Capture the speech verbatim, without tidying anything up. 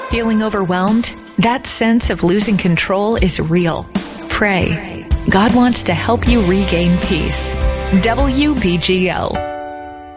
Feeling overwhelmed? That sense of losing control is real. Pray. God wants to help you regain peace. W B G L.